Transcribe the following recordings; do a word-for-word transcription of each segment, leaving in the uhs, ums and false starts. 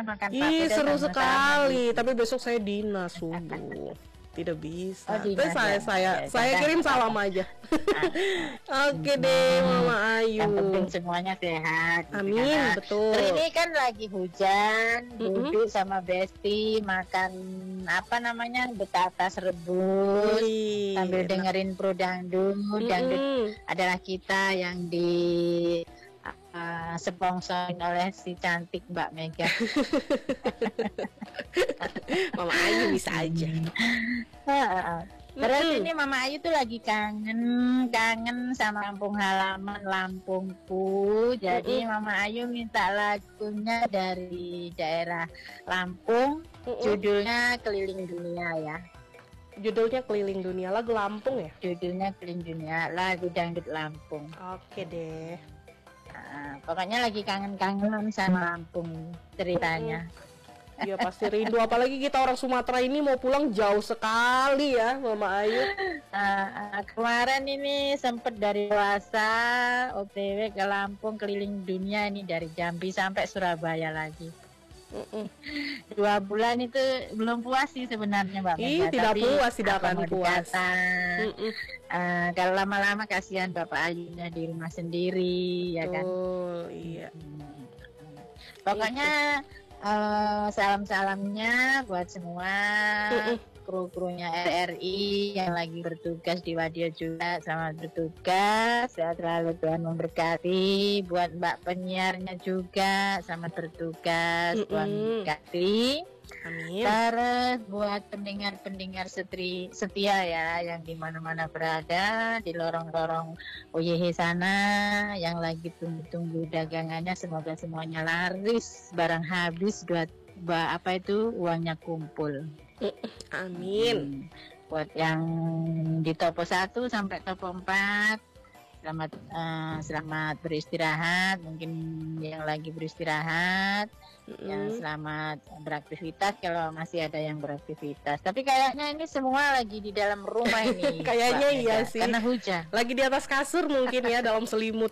makan Ih, sate seru sama-sama sekali. gitu. Tapi besok saya dinas subuh. Tidak bisa. Oh, dinas Terus saya ya? saya Ya, saya sudah. kirim salam aja. Oke deh, Mama Ayu. Yang penting semuanya sehat. gitu Amin, kan. betul. Terus ini kan lagi hujan, Mm-mm. duduk sama Besti makan apa namanya betatas rebus Wih, sambil enak. dengerin pro dangdut. Dangdut Mm-mm. adalah kita yang di uh, sponsorin oleh si cantik Mbak Mega. Mama Ayu bisa aja. Heeh. Terus Mm-mm. ini Mama Ayu tuh lagi kangen, kangen sama kampung halaman Lampungku. Jadi Mm-mm. Mama Ayu minta lagunya dari daerah Lampung. Mm-mm. Judulnya Keliling Dunia ya. Judulnya Keliling Dunia, lagu Lampung ya? Judulnya Keliling Dunia, lagu dangdut Lampung. Oke deh. Nah, pokoknya lagi kangen-kangenan sama Lampung ceritanya. Ya pasti rindu, apalagi kita orang Sumatera ini mau pulang jauh sekali ya, Mama Ayu. Uh, uh, kemarin ini sempet dari Wasa O T W ke Lampung keliling dunia ini dari Jambi sampai Surabaya lagi. Mm-mm. Dua bulan itu belum puas sih sebenarnya Mbak Ih, Mega, tidak tapi puas, tidak apa akan mau puas. dikata, Mm-mm. uh, kalau lama-lama kasihan Bapak Ayunya di rumah sendiri ya kan. Betul, iya. Hmm. Pokoknya uh, salam-salamnya buat semua Mm-mm. kru-krunya R R I yang lagi bertugas di Wadio juga, selamat bertugas, sehat selalu, Tuhan memberkati. Buat Mbak penyiarnya juga selamat bertugas, Mm-mm. Tuhan memberkati. Amin. Terus buat pendengar-pendengar setri, setia ya yang di mana-mana berada di lorong-lorong O Y H sana yang lagi tunggu-tunggu dagangannya, semoga semuanya laris, barang habis, buat ba, apa itu uangnya kumpul. Amin. Hmm. Buat yang di topo satu sampai topo empat, selamat uh, selamat beristirahat. Mungkin yang lagi beristirahat, Mm-mm. yang selamat beraktivitas kalau masih ada yang beraktivitas. Tapi kayaknya ini semua lagi di dalam rumah ini. Kayaknya Mbak iya Mega, sih. karena hujan. Lagi di atas kasur mungkin ya, dalam selimut.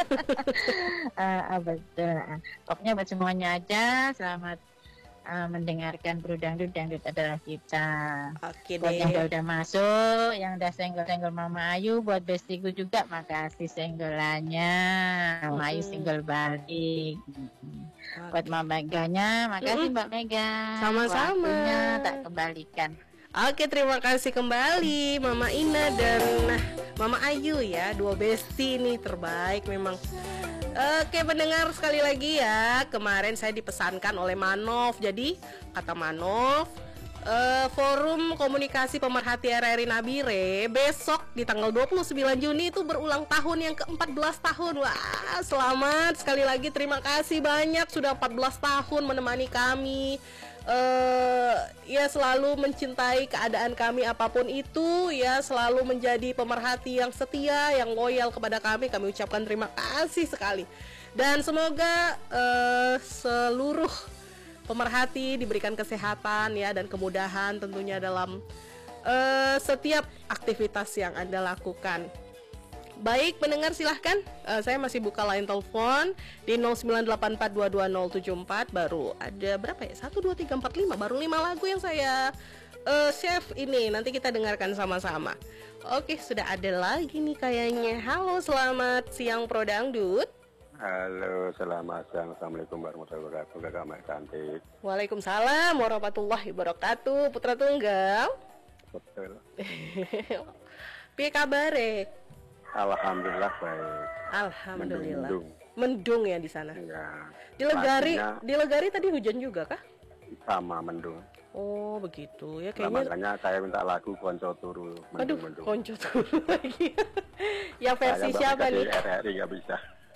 uh, betul. Pokoknya buat semuanya aja selamat uh, mendengarkan Bro Dangdut. Dangdut adalah kita. Oke Buat yang deh. udah, udah masuk, yang udah senggol-senggol Mama Ayu, buat bestiku juga makasih senggolannya. Mama Ayu Mm-mm. senggol balik. Oke. Buat Mama Meganya, makasih Mm-mm. Mbak Mega. Sama-sama. Waktunya tak kembalikan. Oke, terima kasih kembali Mama Ina dan nah, Mama Ayu ya, dua besti nih terbaik memang. Oke pendengar, sekali lagi ya, kemarin saya dipesankan oleh Manov. Jadi kata Manov, uh, forum komunikasi pemerhati R R I Nabire besok di tanggal dua puluh sembilan Juni itu berulang tahun yang ke empat belas tahun. Wah, selamat sekali lagi, terima kasih banyak sudah empat belas tahun menemani kami. Uh, ya selalu mencintai keadaan kami apapun itu, ya selalu menjadi pemerhati yang setia, yang loyal kepada kami. Kami ucapkan terima kasih sekali. Dan semoga uh, seluruh pemerhati diberikan kesehatan ya dan kemudahan tentunya dalam uh, setiap aktivitas yang Anda lakukan. Baik pendengar, silahkan, uh, saya masih buka line telepon di nol sembilan delapan empat dua dua nol tujuh empat. Baru ada berapa ya, satu, dua, tiga, empat, lima, baru lima lagu yang saya uh, save ini. Nanti kita dengarkan sama-sama. Oke, sudah ada lagi nih kayaknya. Halo, selamat siang Pro Dangdut. Halo, selamat siang. Assalamualaikum warahmatullahi wabarakatuh. Kakak Mak Cantik. Waalaikumsalam warahmatullahi wabarakatuh. Putra Tunggal. Betul. Piye kabare? Alhamdulillah baik. Alhamdulillah. Mendung. Mendung ya di sana. Ya, Di Legari, pastinya di Legari tadi hujan juga kah? sama mendung. Oh begitu ya, Nah, kayaknya. makanya saya minta lagu Konco Turu. Aduh, Mendung-mendung. konco turun lagi. Ya versi Saya siapa nih? R R I nggak bisa.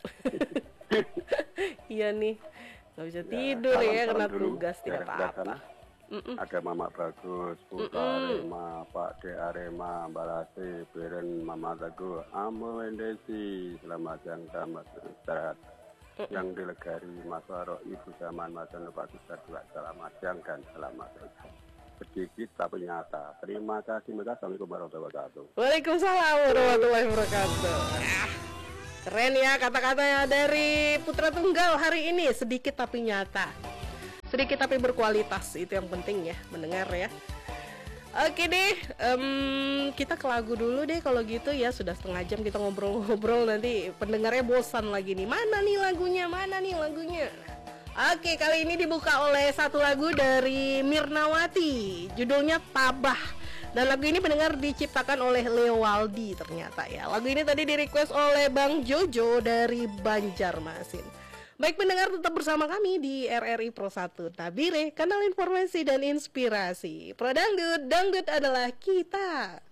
Iya nih, nggak bisa Ya, tidur ya salam-salam karena dulu. tugas, tidak Daerah apa-apa. sana. Mm-mm. Ada Mama Bagus, Putra Mm-mm. Arema, Pak D Arema, Mbak Lasi, Beren, Mama Teguh, Amo Endesi, selamat siang, selamat istirahat. Yang di Legari, Mas Waro, Ibu Zaman, Mas Anu, Pak Susar, juga selamat siang dan selamat sore. Sedikit tapi nyata. Terima kasih, Assalamualaikum warahmatullahi wabarakatuh. Waalaikumsalam warahmatullahi wabarakatuh. Ah, keren ya kata-katanya dari Putra Tunggal hari ini, sedikit tapi nyata. sedikit tapi berkualitas, itu yang penting ya mendengar ya. Oke deh, um, kita ke lagu dulu deh kalau gitu ya. Sudah setengah jam kita ngobrol-ngobrol, nanti pendengarnya bosan lagi nih. Mana nih lagunya, mana nih lagunya. Oke, kali ini dibuka oleh satu lagu dari Mirnawati, judulnya Tabah. Dan lagu ini pendengar diciptakan oleh Leo Waldi ternyata ya. Lagu ini tadi di request oleh Bang Jojo dari Banjarmasin. Baik pendengar, tetap bersama kami di R R I Pro satu Tabire, kanal informasi dan inspirasi. Pro Dangdut, dangdut adalah kita.